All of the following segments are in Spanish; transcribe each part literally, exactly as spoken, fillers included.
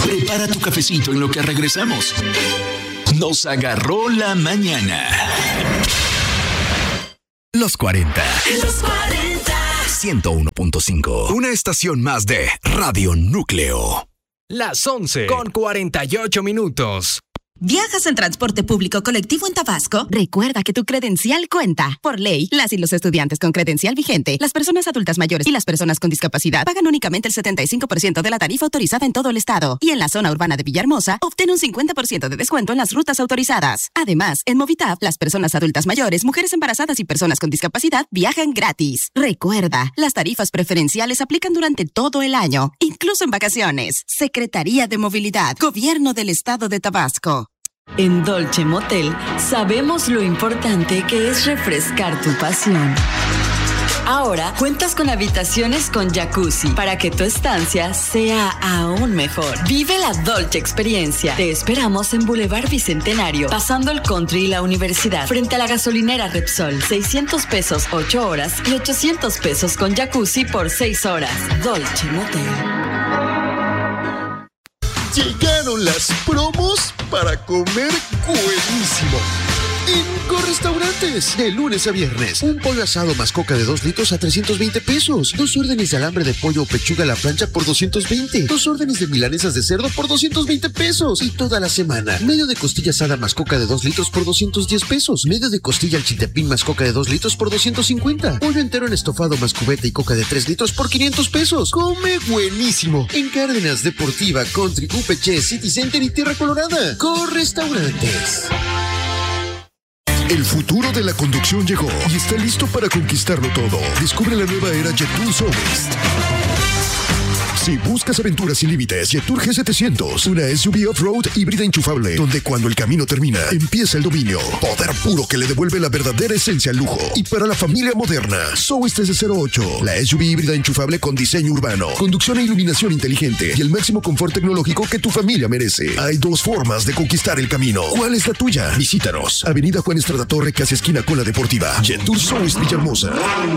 Prepara tu cafecito en lo que regresamos. Nos agarró la mañana. Los cuarenta. Los cuarenta. ciento uno punto cinco. Una estación más de Radio Núcleo. Las once con cuarenta y ocho minutos. ¿Viajas en transporte público colectivo en Tabasco? Recuerda que tu credencial cuenta. Por ley, las y los estudiantes con credencial vigente, las personas adultas mayores y las personas con discapacidad pagan únicamente el setenta y cinco por ciento de la tarifa autorizada en todo el estado. Y en la zona urbana de Villahermosa, obtén un cincuenta por ciento de descuento en las rutas autorizadas. Además, en Movitap, las personas adultas mayores, mujeres embarazadas y personas con discapacidad viajan gratis. Recuerda, las tarifas preferenciales aplican durante todo el año, incluso en vacaciones. Secretaría de Movilidad, Gobierno del Estado de Tabasco. En Dolce Motel sabemos lo importante que es refrescar tu pasión. Ahora cuentas con habitaciones con jacuzzi para que tu estancia sea aún mejor. Vive la Dolce experiencia. Te esperamos en Boulevard Bicentenario, pasando el Country y la Universidad, frente a la gasolinera Repsol. seiscientos pesos ocho horas y ochocientos pesos con jacuzzi por seis horas. Dolce Motel. Llegaron las promos para comer buenísimo. En Go Restaurantes, de lunes a viernes, un pollo asado más coca de dos litros a trescientos veinte pesos. Dos órdenes de alambre de pollo o pechuga a la plancha por doscientos veinte. Dos órdenes de milanesas de cerdo por doscientos veinte pesos. Y toda la semana, medio de costilla asada más coca de dos litros por doscientos diez pesos. Medio de costilla al chiltepín más coca de dos litros por doscientos cincuenta. Pollo entero en estofado más cubeta y coca de tres litros por quinientos pesos. Come buenísimo. En Cárdenas, Deportiva, Country, U P Ch, City Center y Tierra Colorada. Go Restaurantes. El futuro de la conducción llegó y está listo para conquistarlo todo. Descubre la nueva era Jetour Soulist. Si buscas aventuras sin límites, Jetour G setecientos, una S U V off-road híbrida enchufable, donde cuando el camino termina, empieza el dominio. Poder puro que le devuelve la verdadera esencia al lujo. Y para la familia moderna, Soulist S cero ocho, la S U V híbrida enchufable con diseño urbano, conducción e iluminación inteligente y el máximo confort tecnológico que tu familia merece. Hay dos formas de conquistar el camino. ¿Cuál es la tuya? Visítanos. Avenida Juan Estrada Torre, casi esquina con la Deportiva. Jetour Soulist Villahermosa.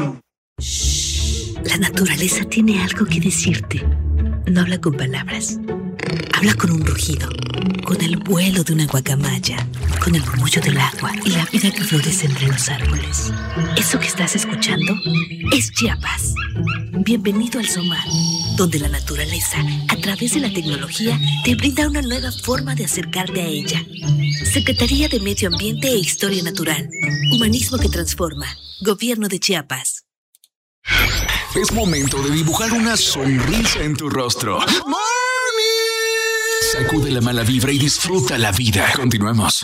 La naturaleza tiene algo que decirte. No habla con palabras. Habla con un rugido, con el vuelo de una guacamaya, con el murmullo del agua y la vida que florece entre los árboles. Eso que estás escuchando es Chiapas. Bienvenido al SOMAR, donde la naturaleza, a través de la tecnología, te brinda una nueva forma de acercarte a ella. Secretaría de Medio Ambiente e Historia Natural. Humanismo que transforma. Gobierno de Chiapas. Es momento de dibujar una sonrisa en tu rostro. ¡Morning! Sacude la mala vibra y disfruta la vida. Continuamos.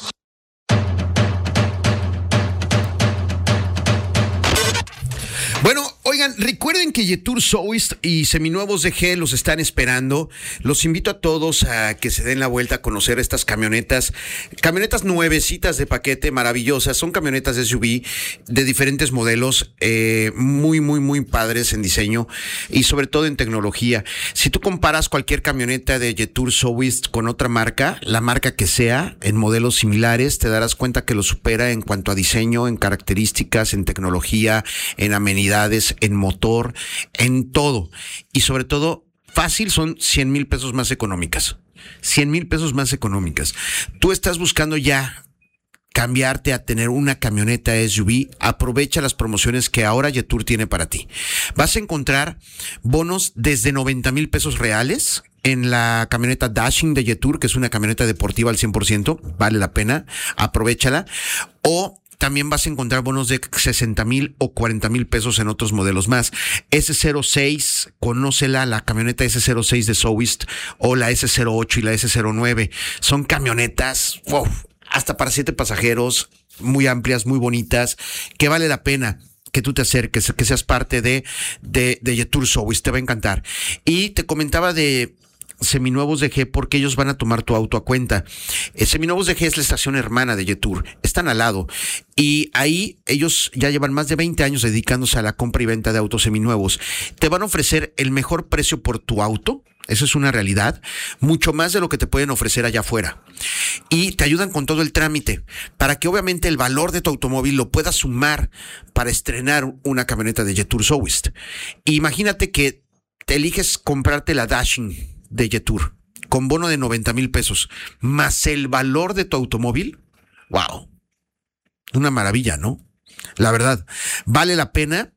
Bueno, oigan, recuerden que Jetour Soulist y Seminuevos de G los están esperando. Los invito a todos a que se den la vuelta a conocer estas camionetas. Camionetas nuevecitas de paquete, maravillosas. Son camionetas de S U V de diferentes modelos, eh, muy, muy, muy padres en diseño y sobre todo en tecnología. Si tú comparas cualquier camioneta de Jetour Soulist con otra marca, la marca que sea, en modelos similares, te darás cuenta que lo supera en cuanto a diseño, en características, en tecnología, en amenidades, en motor, en todo. Y sobre todo, fácil, son cien mil pesos más económicas. cien mil pesos más económicas. Tú estás buscando ya cambiarte a tener una camioneta S U V, aprovecha las promociones que ahora Jetour tiene para ti. Vas a encontrar bonos desde noventa mil pesos reales en la camioneta Dashing de Jetour, que es una camioneta deportiva al cien por ciento, vale la pena, aprovéchala. O también vas a encontrar bonos de sesenta mil o cuarenta mil pesos en otros modelos más. S cero seis, conócela, la camioneta S cero seis de Soulist, o la S cero ocho y la S cero nueve. Son camionetas, wow, hasta para siete pasajeros, muy amplias, muy bonitas, que vale la pena que tú te acerques, que seas parte de, de, de Jetour Soulist, te va a encantar. Y te comentaba de Seminuevos de G porque ellos van a tomar tu auto a cuenta. Eh, Seminuevos de G es la estación hermana de Jetour, están al lado y ahí ellos ya llevan más de veinte años dedicándose a la compra y venta de autos seminuevos. Te van a ofrecer el mejor precio por tu auto, eso es una realidad, mucho más de lo que te pueden ofrecer allá afuera. Y te ayudan con todo el trámite para que obviamente el valor de tu automóvil lo puedas sumar para estrenar una camioneta de Jetour Soulist. Imagínate que te eliges comprarte la Dashing de Jetour, con bono de noventa mil pesos, más el valor de tu automóvil. ¡Wow! Una maravilla, ¿no? La verdad, vale la pena.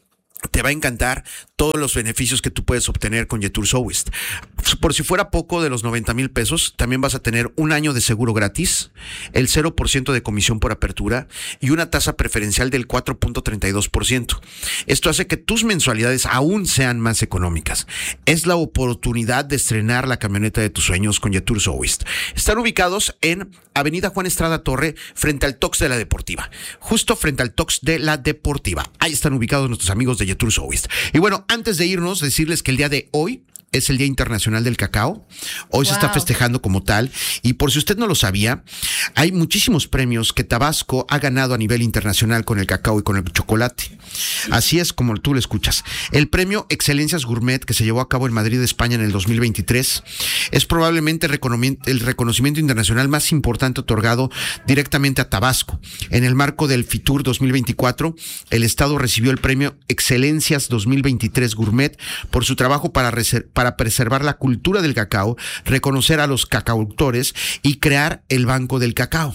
Te va a encantar todos los beneficios que tú puedes obtener con Jetour Southwest. Por si fuera poco de los noventa mil pesos, también vas a tener un año de seguro gratis, el cero por ciento de comisión por apertura y una tasa preferencial del cuatro punto treinta y dos por ciento. Esto hace que tus mensualidades aún sean más económicas. Es la oportunidad de estrenar la camioneta de tus sueños con Jetour Southwest. Están ubicados en Avenida Juan Estrada Torre, frente al Tox de la Deportiva. Justo frente al Tox de la Deportiva. Ahí están ubicados nuestros amigos de Jetour Southwest. Y bueno, antes de irnos, decirles que el día de hoy es el Día Internacional del Cacao. Hoy wow. se está festejando como tal. Y por si usted no lo sabía, hay muchísimos premios que Tabasco ha ganado a nivel internacional con el cacao y con el chocolate. Así es como tú lo escuchas. El premio Excelencias Gourmet, que se llevó a cabo en Madrid, España, en el dos mil veintitrés, es probablemente el reconocimiento internacional más importante otorgado directamente a Tabasco. En el marco del FITUR dos mil veinticuatro, el Estado recibió el premio Excelencias dos mil veintitrés Gourmet por su trabajo para reservar para preservar la cultura del cacao, reconocer a los cacaucultores y crear el Banco del Cacao.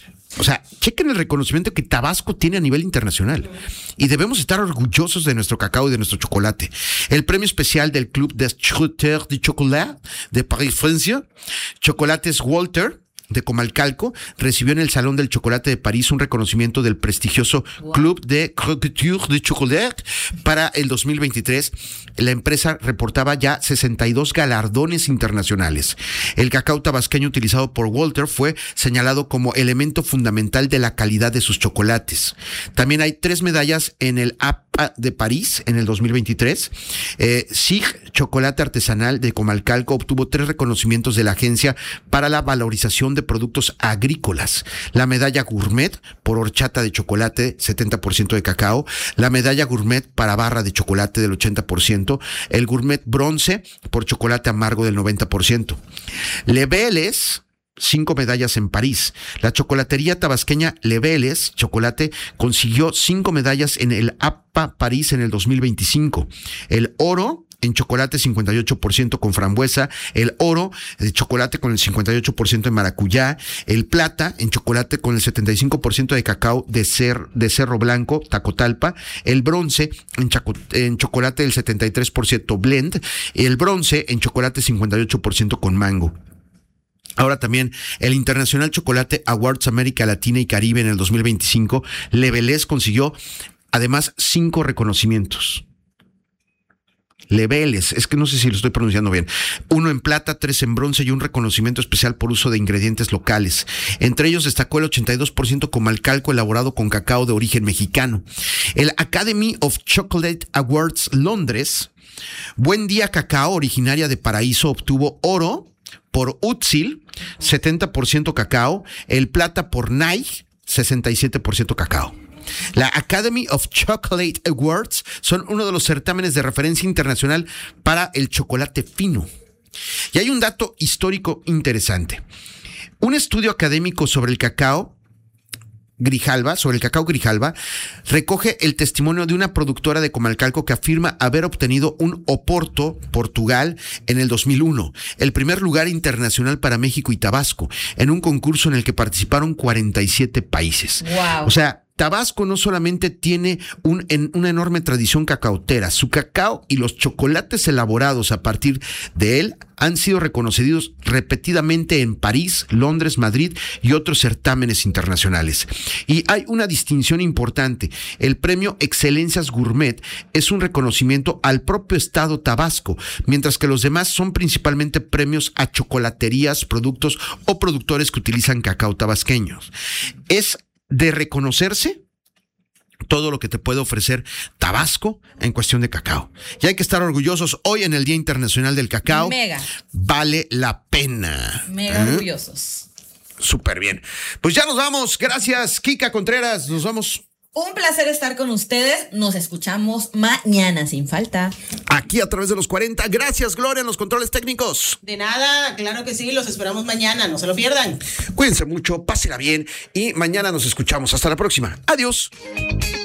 O sea, chequen el reconocimiento que Tabasco tiene a nivel internacional. Y debemos estar orgullosos de nuestro cacao y de nuestro chocolate. El premio especial del Club des Chuteurs de Chocolat de París, Francia, Chocolates Walter, de Comalcalco, recibió en el Salón del Chocolate de París un reconocimiento del prestigioso wow. Club de Croqueture de Chocolat. Para el dos mil veintitrés, la empresa reportaba ya sesenta y dos galardones internacionales. El cacao tabasqueño utilizado por Walter fue señalado como elemento fundamental de la calidad de sus chocolates. También hay tres medallas en el A P A de París en el dos mil veintitrés. Eh, S I G Chocolate Artesanal de Comalcalco obtuvo tres reconocimientos de la Agencia para la Valorización de Productos Agrícolas. La medalla Gourmet por horchata de chocolate, setenta por ciento de cacao. La medalla Gourmet para barra de chocolate del ochenta por ciento. El Gourmet Bronce por chocolate amargo del noventa por ciento. Leveles, cinco medallas en París. La chocolatería tabasqueña Leveles Chocolate consiguió cinco medallas en el A P A París en el dos mil veinticinco. El oro en chocolate cincuenta y ocho por ciento con frambuesa, el oro de chocolate con el cincuenta y ocho por ciento de maracuyá, el plata en chocolate con el setenta y cinco por ciento de cacao de, cer, de cerro blanco, tacotalpa, el bronce en, chaco, en chocolate del setenta y tres por ciento blend, el bronce en chocolate cincuenta y ocho por ciento con mango. Ahora también el International Chocolate Awards América Latina y Caribe en el dos mil veinticinco, Leveles consiguió además cinco reconocimientos. Leveles, es que no sé si lo estoy pronunciando bien. Uno en plata, tres en bronce y un reconocimiento especial por uso de ingredientes locales. Entre ellos destacó el ochenta y dos por ciento Comalcalco elaborado con cacao de origen mexicano. El Academy of Chocolate Awards Londres, Buen Día Cacao, originaria de Paraíso, obtuvo oro por Utsil, setenta por ciento cacao. El plata por Nai, sesenta y siete por ciento cacao. La Academy of Chocolate Awards son uno de los certámenes de referencia internacional para el chocolate fino. Y hay un dato histórico interesante. Un estudio académico sobre el cacao Grijalba, sobre el cacao Grijalba, recoge el testimonio de una productora de Comalcalco que afirma haber obtenido un Oporto, Portugal, en el dos mil uno, el primer lugar internacional para México y Tabasco, en un concurso en el que participaron cuarenta y siete países. Wow. O sea, Tabasco no solamente tiene un, en, una enorme tradición cacautera, su cacao y los chocolates elaborados a partir de él han sido reconocidos repetidamente en París, Londres, Madrid y otros certámenes internacionales. Y hay una distinción importante. El premio Excelencias Gourmet es un reconocimiento al propio estado Tabasco, mientras que los demás son principalmente premios a chocolaterías, productos o productores que utilizan cacao tabasqueños. Es de reconocerse todo lo que te puede ofrecer Tabasco en cuestión de cacao. Y hay que estar orgullosos hoy en el Día Internacional del Cacao. Mega. Vale la pena. Mega ¿Eh? orgullosos. Súper bien. Pues ya nos vamos. Gracias, Kika Contreras. Nos vamos. Un placer estar con ustedes. Nos escuchamos mañana sin falta. Aquí a través de los cuarenta. Gracias, Gloria, en los controles técnicos. De nada, claro que sí. Los esperamos mañana. No se lo pierdan. Cuídense mucho, pásenla bien y mañana nos escuchamos. Hasta la próxima. Adiós.